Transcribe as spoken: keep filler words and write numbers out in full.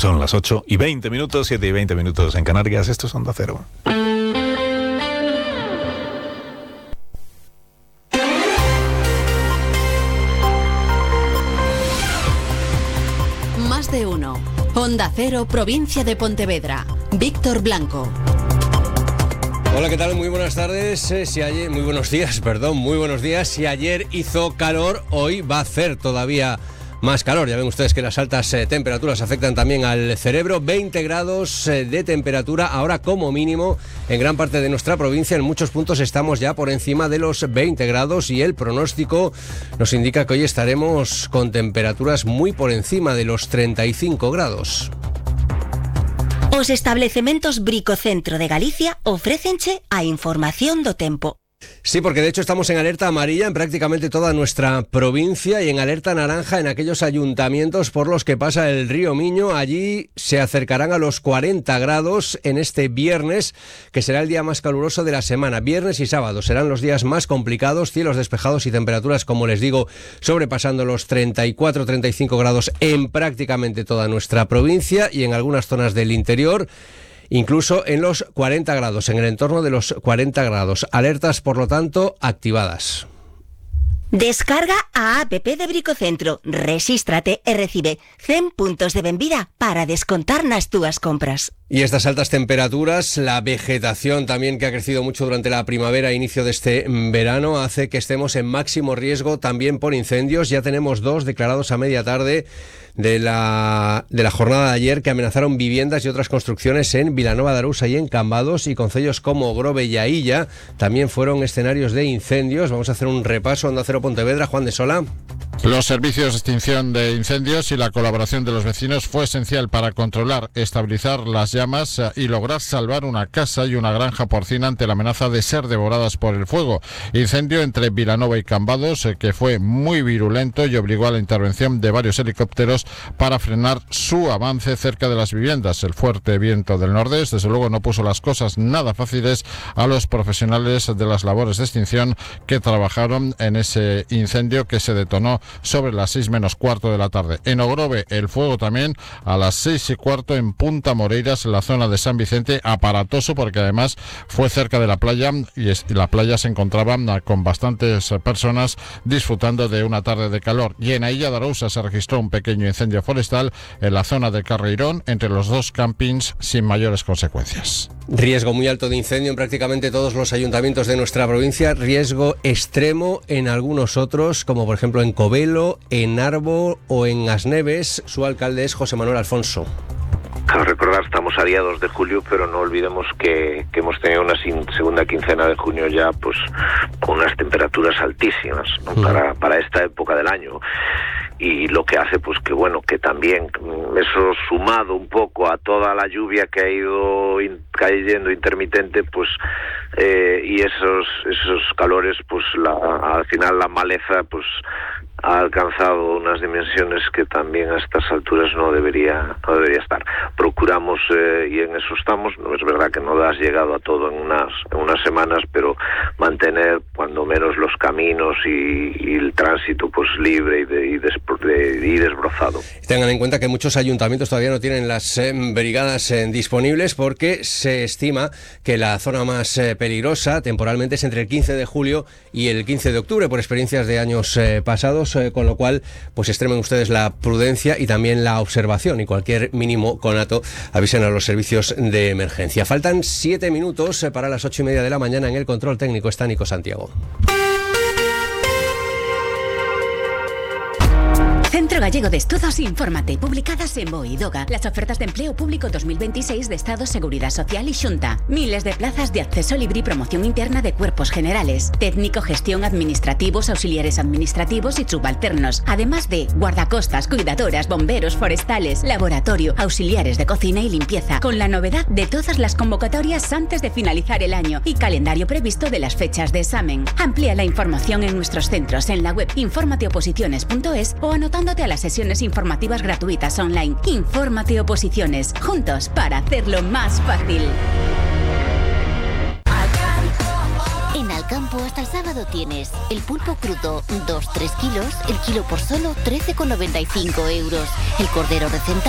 Son las ocho y veinte minutos, siete y veinte minutos en Canarias. Esto es Onda Cero. Más de uno. Onda Cero, provincia de Pontevedra. Víctor Blanco. Hola, ¿qué tal? Muy buenas tardes. Eh, si ayer, muy buenos días, perdón, muy buenos días. Si ayer hizo calor, hoy va a hacer todavía más calor. Ya ven ustedes que las altas eh, temperaturas afectan también al cerebro. veinte grados eh, de temperatura ahora como mínimo en gran parte de nuestra provincia. En muchos puntos estamos ya por encima de los veinte grados y el pronóstico nos indica que hoy estaremos con temperaturas muy por encima de los treinta y cinco grados. Os establecementos Bricocentro de Galicia ofrécenche a información do tempo. Sí, porque de hecho estamos en alerta amarilla en prácticamente toda nuestra provincia y en alerta naranja en aquellos ayuntamientos por los que pasa el río Miño. Allí se acercarán a los cuarenta grados en este viernes, que será el día más caluroso de la semana. Viernes y sábado serán los días más complicados, cielos despejados y temperaturas, como les digo, sobrepasando los treinta y cuatro a treinta y cinco grados en prácticamente toda nuestra provincia y en algunas zonas del interior. Incluso en los cuarenta grados, en el entorno de los cuarenta grados. Alertas, por lo tanto, activadas. Descarga a app de Bricocentro, resístrate e recibe cien puntos de benvida para descontar nas túas compras. Y estas altas temperaturas, la vegetación también que ha crecido mucho durante la primavera e inicio de este verano, hace que estemos en máximo riesgo también por incendios. Ya tenemos dos declarados a media tarde de la, de la jornada de ayer que amenazaron viviendas y otras construcciones en Vilanova de Arousa y en Cambados, y concellos como Grove y Ailla también fueron escenarios de incendios. Vamos a hacer un repaso. Onda Cero Pontevedra, Juan de Sola. Los servicios de extinción de incendios y la colaboración de los vecinos fue esencial para controlar, estabilizar las llamas y lograr salvar una casa y una granja porcina ante la amenaza de ser devoradas por el fuego. Incendio entre Vilanova y Cambados que fue muy virulento y obligó a la intervención de varios helicópteros para frenar su avance cerca de las viviendas. El fuerte viento del nordés, desde luego, no puso las cosas nada fáciles a los profesionales de las labores de extinción que trabajaron en ese incendio que se detonó sobre las seis menos cuarto de la tarde. En Ogrove, el fuego también a las seis y cuarto en Punta Moreiras, en la zona de San Vicente, aparatoso porque además fue cerca de la playa y, es, y la playa se encontraba con bastantes personas disfrutando de una tarde de calor. Y en Ailla de Arousa se registró un pequeño incendio forestal en la zona de Carreirón, entre los dos campings, sin mayores consecuencias. Riesgo muy alto de incendio en prácticamente todos los ayuntamientos de nuestra provincia, riesgo extremo en algunos otros, como por ejemplo en Covelo, en Arbo o en Asneves. Su alcalde es José Manuel Alfonso. Claro, recordar, estamos a día dos de julio, pero no olvidemos que, que hemos tenido una sin, segunda quincena de junio ya pues con unas temperaturas altísimas, ¿no? mm. para, para esta época del año. Y lo que hace pues que bueno, que también eso sumado un poco a toda la lluvia que ha ido in, cayendo intermitente, pues eh, y esos esos calores, pues la, al final la maleza pues ha alcanzado unas dimensiones que también a estas alturas no debería no debería estar. Procuramos eh, y en eso estamos. No es verdad que no has llegado a todo en unas en unas semanas, pero mantener cuando menos los caminos y, y el tránsito pues libre y de, y, des, de, y desbrozado. Tengan en cuenta que muchos ayuntamientos todavía no tienen las eh, brigadas eh, disponibles, porque se estima que la zona más eh, peligrosa temporalmente es entre el quince de julio y el quince de octubre, por experiencias de años eh, pasados. Con lo cual, pues extremen ustedes la prudencia y también la observación, y cualquier mínimo conato avisen a los servicios de emergencia. Faltan siete minutos para las ocho y media de la mañana. En el control técnico está Nico Santiago. Centro Gallego de Estudos, infórmate. Publicadas en Boidoga, las ofertas de empleo público dos mil veintiséis de Estado, Seguridad Social y Xunta. Miles de plazas de acceso libre y promoción interna de cuerpos generales, técnico, gestión, administrativos, auxiliares administrativos y subalternos. Además de guardacostas, cuidadoras, bomberos, forestales, laboratorio, auxiliares de cocina y limpieza. Con la novedad de todas las convocatorias antes de finalizar el año y calendario previsto de las fechas de examen. Amplía la información en nuestros centros en la web infórmate oposiciones punto es o anotándote a las sesiones informativas gratuitas online. Infórmate Oposiciones, juntos para hacerlo más fácil. En Alcampo hasta el sábado tienes el pulpo crudo dos a tres kilos, el kilo por solo trece con noventa y cinco euros. El cordero recentado